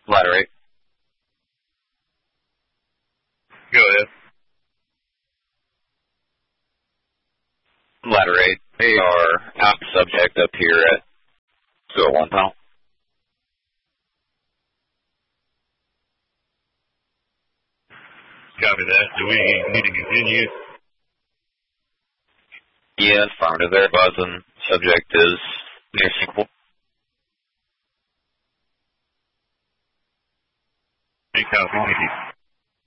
Ladder 8. Go ahead. Ladder 8. They are out subject up here at 201 tunnel. Copy that. Do we need to continue? Yeah, affirmative. They're buzzing. Subject is near sequel. Hey, copy.